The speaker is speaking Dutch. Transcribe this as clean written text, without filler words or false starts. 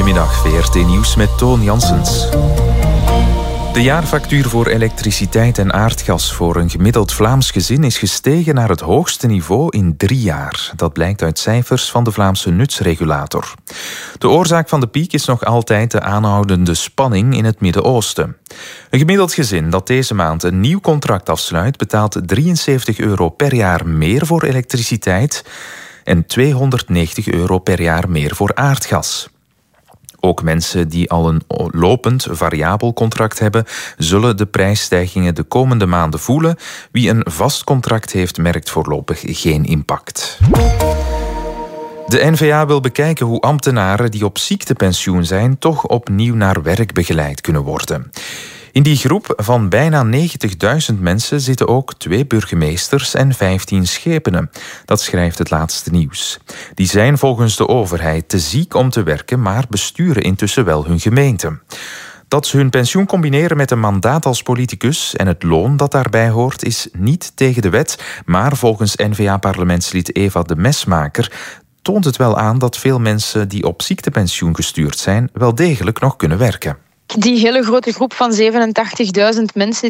Goedemiddag, VRT Nieuws met Toon Janssens. De jaarfactuur voor elektriciteit en aardgas voor een gemiddeld Vlaams gezin is gestegen naar het hoogste niveau in 3 jaar. Dat blijkt uit cijfers van de Vlaamse nutsregulator. De oorzaak van de piek is nog altijd de aanhoudende spanning in het Midden-Oosten. Een gemiddeld gezin dat deze maand een nieuw contract afsluit betaalt €73 per jaar meer voor elektriciteit en €290 per jaar meer voor aardgas. Ook mensen die al een lopend variabel contract hebben, zullen de prijsstijgingen de komende maanden voelen. Wie een vast contract heeft, merkt voorlopig geen impact. De N-VA wil bekijken hoe ambtenaren die op ziektepensioen zijn toch opnieuw naar werk begeleid kunnen worden. In die groep van bijna 90.000 mensen zitten ook 2 burgemeesters en 15 schepenen. Dat schrijft het laatste nieuws. Die zijn volgens de overheid te ziek om te werken, maar besturen intussen wel hun gemeente. Dat ze hun pensioen combineren met een mandaat als politicus en het loon dat daarbij hoort is niet tegen de wet, maar volgens N-VA-parlementslid Eva de Mesmaker toont het wel aan dat veel mensen die op ziektepensioen gestuurd zijn wel degelijk nog kunnen werken. Die hele grote groep van 87.000 mensen